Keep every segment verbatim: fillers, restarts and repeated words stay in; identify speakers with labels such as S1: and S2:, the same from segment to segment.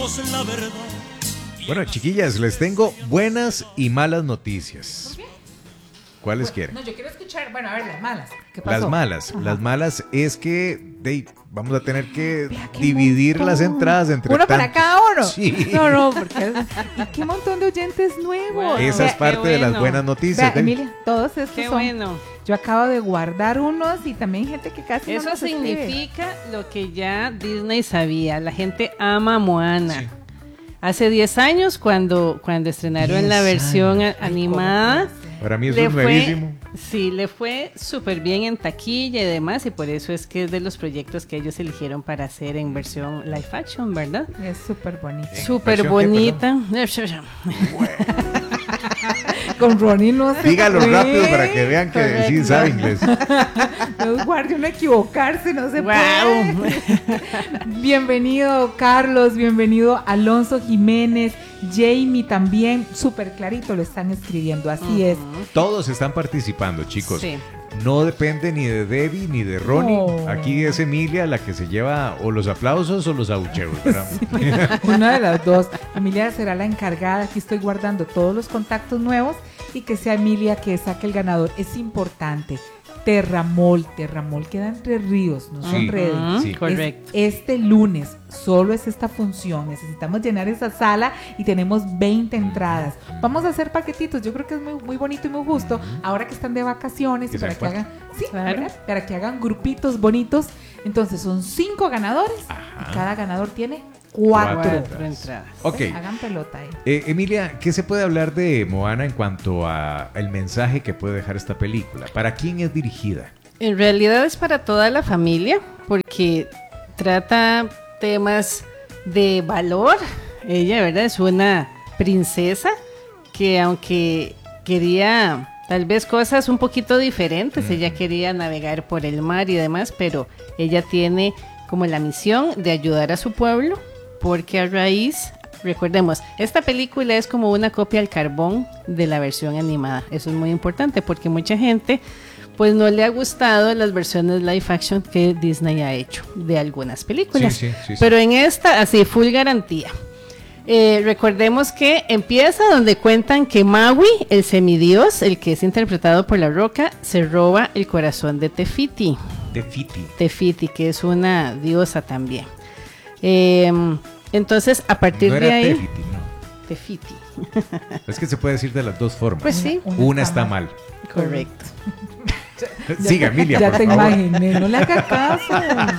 S1: Bueno, chiquillas, les tengo buenas y malas noticias. ¿Cuáles
S2: bueno,
S1: quieren?
S2: No, yo quiero escuchar, bueno, a ver, las malas. ¿Qué pasó?
S1: Las malas,
S2: Ajá.
S1: las malas es que de, vamos a tener que dividir
S2: montón.
S1: las entradas entre
S2: uno
S1: tantos.
S2: para cada uno.
S1: Sí.
S2: No, no, porque y qué montón de oyentes nuevos.
S1: Esa es
S2: Vea,
S1: parte de las
S3: bueno.
S1: buenas noticias.
S2: vea,
S1: ¿ven?
S2: Emilia, todos estos
S3: Qué
S2: son.
S3: bueno.
S2: Yo acabo de guardar unos y también gente que casi
S3: Eso
S2: no nos escribe.
S3: significa lo que ya Disney sabía. La gente ama a Moana.
S1: Sí.
S3: Hace diez años, cuando, cuando estrenaron la
S1: diez
S3: versión
S1: años.
S3: a- animada,
S1: Para mí eso
S3: le
S1: es
S3: fue,
S1: nuevísimo.
S3: sí, le fue súper bien en taquilla y demás, y por eso es que es de los proyectos que ellos eligieron para hacer en versión live action, ¿verdad?
S2: Es súper bonito.
S3: Súper
S1: ¿versión qué,
S3: bonita.
S2: Con Ronnie no se
S1: Dígalo
S2: puede.
S1: rápido para que vean que
S3: Correcto.
S1: sí sabe inglés.
S2: No guarde uno equivocarse, no se
S3: Wow.
S2: puede. Bienvenido Carlos, bienvenido Alonso Jiménez, Jamie también, súper clarito lo están escribiendo, así es.
S1: Todos están participando, chicos.
S3: Sí.
S1: No depende ni de Debbie ni de Ronnie.
S2: No.
S1: Aquí es Emilia la que se lleva o los aplausos o los abucheos, ¿verdad?
S2: Una de las dos. Emilia será la encargada, aquí estoy guardando todos los contactos nuevos y que sea Emilia que saque el ganador, es importante. Terramol, Terramol queda entre Ríos, no se
S1: Sí.
S2: enreden.
S3: Ujú,
S1: Sí.
S3: correcto.
S2: Es este lunes, solo es esta función. Necesitamos llenar esa sala y tenemos veinte entradas. Vamos a hacer paquetitos. Yo creo que es muy, muy bonito y muy justo. Ahora que están de vacaciones
S1: Que
S2: y para
S1: sean
S2: que
S1: cuatro.
S2: hagan, sí,
S3: Claro.
S2: ¿verdad? Para que hagan grupitos bonitos. Entonces son cinco ganadores
S1: Ajá.
S2: y cada ganador tiene cuatro.
S1: Cuatro.
S3: Cuatro entradas.
S1: Ok.
S2: Hagan pelota ahí.
S1: Eh, Emilia, ¿qué se puede hablar de Moana en cuanto a el mensaje que puede dejar esta película? ¿Para quién es dirigida?
S3: En realidad es para toda la familia porque trata temas de valor. Ella, ¿verdad? Es una princesa que aunque quería tal vez cosas un poquito diferentes,
S1: Mm.
S3: ella quería navegar por el mar y demás, pero ella tiene como la misión de ayudar a su pueblo porque a raíz, recordemos, esta película es como una copia al carbón de la versión animada. Eso es muy importante porque mucha gente pues no le ha gustado las versiones live action que Disney ha hecho de algunas películas.
S1: Sí, sí, sí, sí.
S3: Pero en esta, así, full garantía. Eh, recordemos que empieza donde cuentan que Maui, el semidios, el que es interpretado por La Roca, se roba el corazón de Tefiti.
S1: De Fiti.
S3: Tefiti, que es una diosa también. Eh, entonces, a partir
S1: No
S3: de
S1: era
S3: ahí...
S1: Tefiti, no.
S3: Tefiti,
S1: Es que se puede decir de las dos formas.
S3: pues sí,
S1: Una está mal.
S3: correcto.
S1: Siga, Emilia,
S2: Ya
S1: por
S2: te
S1: favor.
S2: imaginé, no le haga caso.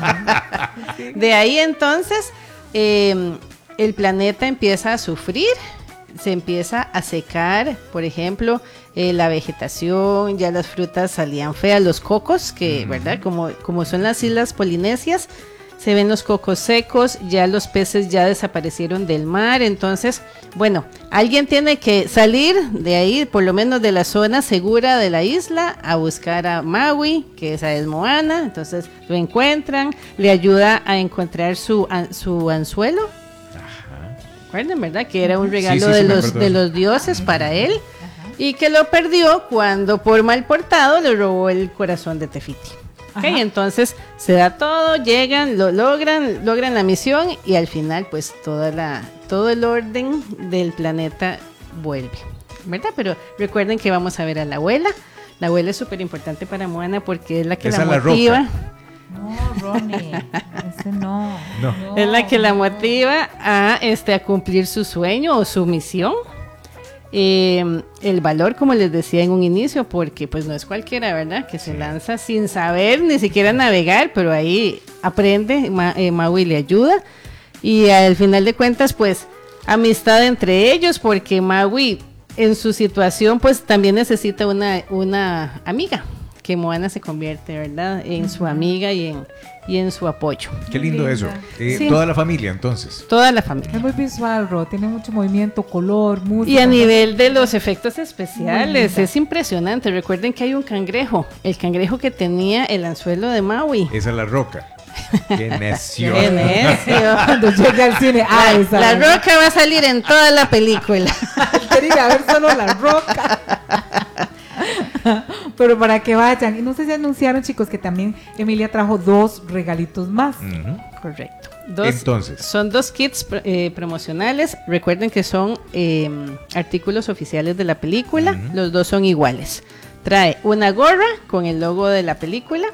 S3: De ahí entonces eh, el planeta empieza a sufrir, se empieza a secar, por ejemplo, eh, la vegetación, ya las frutas salían feas, los cocos, que, ¿verdad? Como, como son las islas polinesias, se ven los cocos secos, ya los peces ya desaparecieron del mar, entonces, bueno, alguien tiene que salir de ahí, por lo menos de la zona segura de la isla, a buscar a Maui, que esa es Moana, entonces lo encuentran, le ayuda a encontrar su, an- su anzuelo, recuerden, ¿verdad? Que era un regalo
S1: Sí, sí,
S3: de,
S1: sí, me
S3: los,
S1: acuerdo.
S3: de los dioses para él, y que lo perdió cuando por mal portado le robó el corazón de Tefiti. Ok,
S2: Ajá.
S3: entonces se da todo, llegan, lo logran, logran la misión y al final pues toda la, todo el orden del planeta vuelve, ¿verdad? Pero recuerden que vamos a ver a la abuela. La abuela es súper importante para Moana porque es la que
S1: Esa
S3: la
S1: es la
S3: motiva.
S1: Roca.
S2: No, Ronnie, ese no.
S1: No.
S3: Es la que la motiva a, este, a cumplir su sueño o su misión. Eh, el valor, como les decía en un inicio, porque pues no es cualquiera, ¿verdad? Que se lanza sin saber ni siquiera navegar, pero ahí aprende, Ma- eh, Maui le ayuda. Y al final de cuentas, pues, amistad entre ellos, porque Maui en su situación, pues también necesita una, una amiga, que Moana se convierte, ¿verdad? En su amiga y en, y en su apoyo.
S1: Qué lindo
S2: Linda.
S1: eso. Eh,
S3: Sí.
S1: Toda la familia, entonces.
S3: Toda la familia.
S2: Es muy visual, Ro. Tiene mucho movimiento, color, música.
S3: Y a nivel de los efectos especiales,
S2: linda.
S3: es impresionante. Recuerden que hay un cangrejo, el cangrejo que tenía el anzuelo de Maui.
S1: Esa es la Roca. Qué necio.
S3: Qué necio.
S2: Cuando llega al cine, ah,
S3: La,
S2: esa.
S3: la roca va a salir en toda la película.
S2: Quería ver solo la roca. Pero para que vayan. Y no sé si anunciaron, chicos, que también Emilia trajo dos regalitos más.
S1: Ujú.
S3: Correcto. Dos,
S1: Entonces.
S3: Son dos kits eh, promocionales. Recuerden que son eh, artículos oficiales de la película.
S1: Ujú.
S3: Los dos son iguales. Trae una gorra con el logo de la película,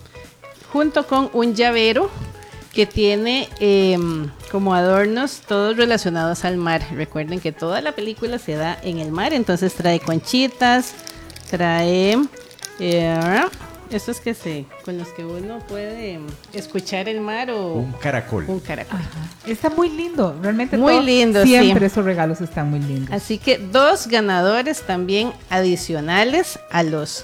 S3: junto con un llavero que tiene eh, como adornos todos relacionados al mar. Recuerden que toda la película se da en el mar, entonces trae conchitas, trae eh, estos que se, con los que uno puede escuchar el mar o
S1: Un caracol.
S3: un caracol.
S2: Ajá. Está muy lindo, realmente.
S3: Muy
S2: todo-
S3: lindo,
S2: Siempre
S3: sí.
S2: esos regalos están muy lindos.
S3: Así que dos ganadores también adicionales a los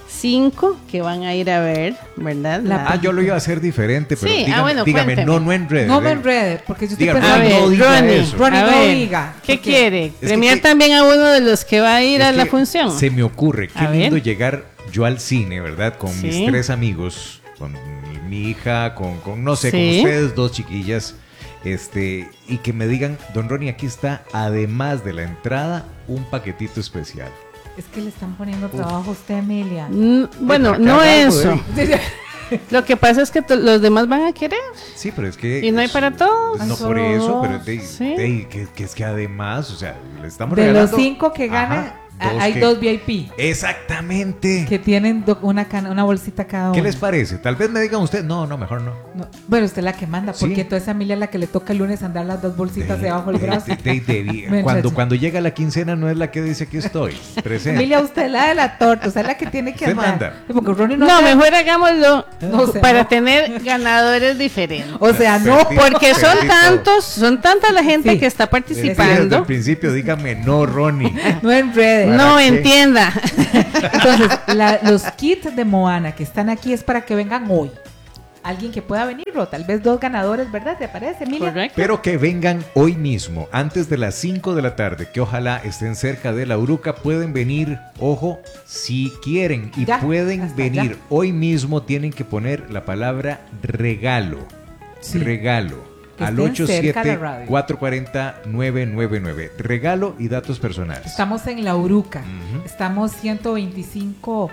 S3: cinco que van a ir a ver, ¿verdad?
S2: La-
S1: Ah, yo lo iba a hacer diferente, pero
S3: Sí, ah,
S1: dígame,
S3: bueno,
S1: dígame
S3: cuénteme.
S1: no, no enrede.
S2: No me
S1: ¿eh?
S2: enrede, porque yo estoy
S1: Dígame,
S2: pensando.
S3: A ver,
S1: no diga
S3: Ronnie,
S1: eso.
S2: Ronnie,
S3: a
S2: no
S3: ver,
S2: diga,
S3: ¿qué
S2: porque-
S3: quiere?
S1: que
S3: ¿Premiar
S1: que-
S3: también a uno de los que va a ir
S1: Es
S3: a la
S1: que
S3: función?
S1: Se me ocurre, qué
S3: A
S1: lindo
S3: ver.
S1: llegar yo al cine, ¿verdad? Con
S3: Sí.
S1: mis tres amigos, con mi hija, con, con no sé, con
S3: Sí.
S1: ustedes, dos chiquillas, este, y que me digan, don Ronnie, aquí está, además de la entrada, un paquetito especial.
S2: Es que le están poniendo trabajo a usted, Emilia.
S3: Mm, bueno,
S1: para que
S3: no
S1: haga algo,
S3: eso.
S1: ¿eh?
S3: Lo que pasa es que to- los demás van a querer.
S1: Sí, pero es que...
S3: ¿Y no hay para todos?
S1: No
S2: Solo
S1: por eso, pero
S2: dos,
S1: de-
S3: sí.
S1: de- que, que es que además, o sea, le estamos
S2: De los
S1: regalando...
S2: cinco que ganan,
S1: Ajá,
S2: a- hay
S1: que-
S2: dos V I P
S1: Exactamente.
S2: que tienen do- una, cana- una bolsita cada uno.
S1: ¿Qué les parece? Tal vez me digan ustedes, no, no, mejor no.
S2: No, bueno, usted es la que manda,
S1: Sí.
S2: porque toda esa Emilia es la que le toca el lunes andar las dos bolsitas
S1: De-
S2: debajo del
S1: de-
S2: brazo.
S1: de- de- de-
S2: Ven,
S1: cuando,
S2: chacha.
S1: cuando llega la quincena no es la que dice aquí estoy, presente.
S2: Emilia, usted es la de la torta, usted es la que tiene que
S1: Usted
S2: andar.
S1: manda.
S2: Sí, porque Ronnie no,
S3: No,
S2: anda-
S3: mejor hagámoslo
S2: No, o sea,
S3: para
S2: no.
S3: tener ganadores diferentes.
S2: O sea, no,
S1: Perdí-
S3: Porque son
S1: perdí
S3: tantos, son tanta la gente
S2: Sí.
S3: que está
S1: todo. Desde el
S3: participando.
S1: principio dígame no, Ronnie.
S2: no enrede.
S1: ¿Para
S3: No
S1: qué?
S3: entienda.
S2: Entonces, la- los kits de Moana que están aquí es para que vengan hoy. Alguien que pueda venir, o tal vez dos ganadores, ¿verdad? ¿Te parece, Emilia?
S3: Correcto.
S1: Pero que vengan hoy mismo, antes de las cinco de la tarde, que ojalá estén cerca de la Uruca, pueden venir, ojo, si quieren, y
S2: Ya,
S1: pueden
S2: hasta
S1: venir
S2: ya.
S1: hoy mismo, tienen que poner la palabra regalo.
S2: Sí.
S1: Regalo.
S2: Que
S1: Al
S2: estén
S1: ocho
S2: cerca de
S1: siete
S2: la radio.
S1: cuatro cuatro cero nueve nueve nueve. Regalo y datos personales.
S2: Estamos en la Uruca.
S1: Ujú.
S2: Estamos ciento veinticinco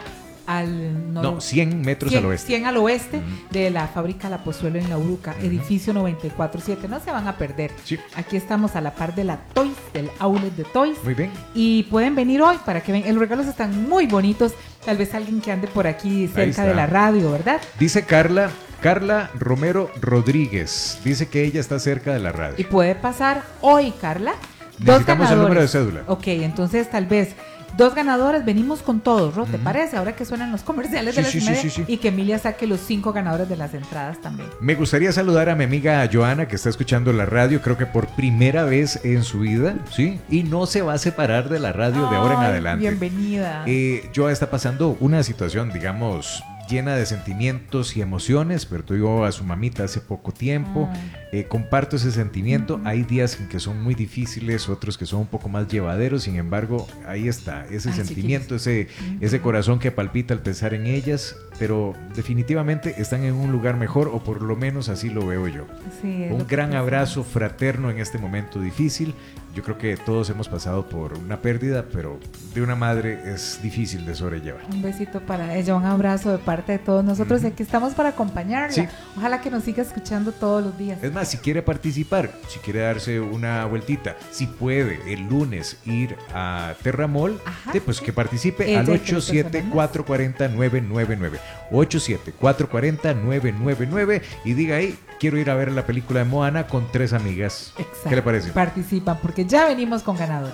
S2: al nor-
S1: No, cien metros
S2: cien
S1: al oeste.
S2: cien al oeste
S1: Ujú.
S2: de la fábrica La Pozuelo en la Uruca, edificio noventa y cuatro siete. No se van a perder.
S1: Sí.
S2: Aquí estamos a la par de la Toys, del outlet de Toys.
S1: Muy bien.
S2: Y pueden venir hoy para que ven. Los regalos están muy bonitos. Tal vez alguien que ande por aquí cerca
S1: está.
S2: de la radio, ¿verdad?
S1: Dice Carla, Carla Romero Rodríguez. Dice que ella está cerca de la radio.
S2: Y puede pasar hoy, Carla.
S1: Necesitamos el número de cédula.
S2: Ok, entonces tal vez dos ganadores, venimos con todos, ¿no? ¿Te
S1: Ujú.
S2: parece? Ahora que suenan los comerciales
S1: Sí,
S2: de las
S1: sí,
S2: y
S1: sí,
S2: media,
S1: sí, sí.
S2: y que Emilia saque los cinco ganadores de las entradas también.
S1: Me gustaría saludar a mi amiga Joana, que está escuchando la radio, creo que por primera vez en su vida, ¿sí? Y no se va a separar de la radio de ahora en
S2: Ay,
S1: adelante.
S2: Bienvenida.
S1: Eh, Joa está pasando una situación, digamos, llena de sentimientos y emociones. Perdió a su mamita hace poco tiempo.
S2: Ay.
S1: Eh, comparto ese sentimiento. Hay días en que son muy difíciles, otros que son un poco más llevaderos. Sin embargo, ahí está, ese
S2: Ay,
S1: sentimiento, ese, ese corazón que palpita al pensar en ellas. Pero definitivamente están en un lugar mejor, o por lo menos así lo veo yo.
S2: Sí, es
S1: Un
S2: lo que
S1: gran
S2: pensamos.
S1: abrazo fraterno en este momento difícil. Yo creo que todos hemos pasado por una pérdida, pero de una madre es difícil de sobrellevar.
S2: Un besito para ella, un abrazo de parte de todos nosotros.
S1: Ujú.
S2: Aquí estamos para acompañarla.
S1: Sí.
S2: Ojalá que nos siga escuchando todos los días.
S1: Es más, si quiere participar, si quiere darse una vueltita, si puede el lunes ir a Terramol,
S2: Ajá.
S1: sí, pues que participe
S2: Ella
S1: al
S2: es
S1: ocho siete cuatro cuatro cero nueve nueve nueve. ocho siete cuatro cuatro cero nueve nueve nueve y diga ahí, quiero ir a ver la película de Moana con tres amigas.
S2: Exacto.
S1: ¿Qué le parece?
S2: Participan porque ya venimos con ganadores.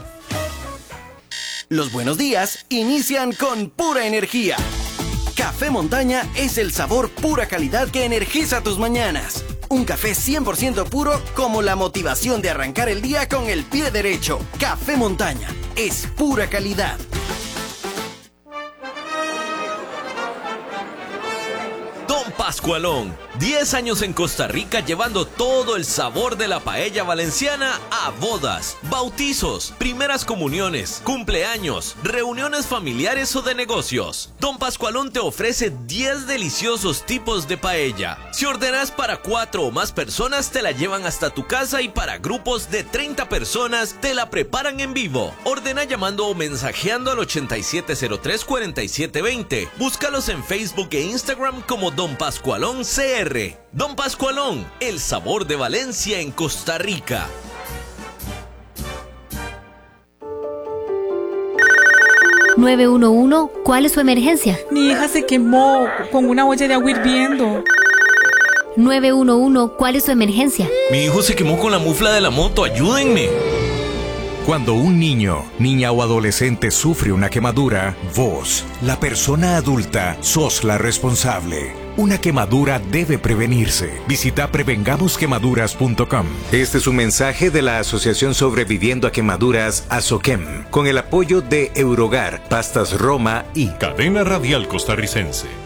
S4: Los buenos días inician con pura energía. Café Montaña es el sabor pura calidad que energiza tus mañanas. Un café cien por ciento puro como la motivación de arrancar el día con el pie derecho. Café Montaña es pura calidad. Don Pa
S5: Pascualón. diez años en Costa Rica llevando todo el sabor de la paella valenciana a bodas, bautizos, primeras comuniones, cumpleaños, reuniones familiares o de negocios. Don Pascualón te ofrece diez deliciosos tipos de paella. Si ordenas para cuatro o más personas, te la llevan hasta tu casa y para grupos de treinta personas, te la preparan en vivo. Ordena llamando o mensajeando al ochenta y siete cero tres, cuarenta y siete veinte. Búscalos en Facebook e Instagram como Don Pascualón C R. Don Pascualón, el sabor de Valencia en Costa Rica.
S6: nueve uno uno, ¿cuál es su emergencia?
S2: Mi hija se quemó con una olla de agua hirviendo.
S6: nueve uno uno, ¿cuál es su emergencia?
S5: Mi hijo se quemó con la mufla de la moto, ayúdenme.
S7: Cuando un niño, niña o adolescente sufre una quemadura, vos, la persona adulta, sos la responsable. Una quemadura debe prevenirse. Visita prevengamos quemaduras punto com. Este es un mensaje de la Asociación Sobreviviendo a Quemaduras, ASOQUEM, con el apoyo de Eurogar, Pastas Roma y
S8: Cadena Radial Costarricense.